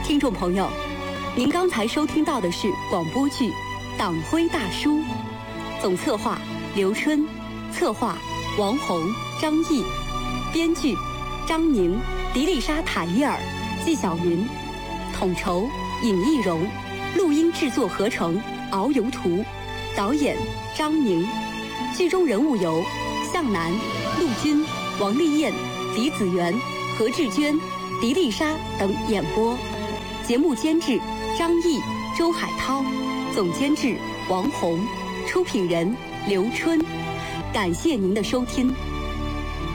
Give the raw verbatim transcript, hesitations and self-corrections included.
听众朋友，您刚才收听到的是广播剧《党徽大叔》，总策划刘春，策划王红、张毅，编剧张宁、迪丽莎·塔伊尔、纪晓云，统筹尹艺荣，录音制作合成敖游图，导演张宁。剧中人物有向南、陆军、王丽燕、李子媛、何志娟、迪丽莎等演播。节目监制张毅、周海涛，总监制王红，出品人刘春。感谢您的收听。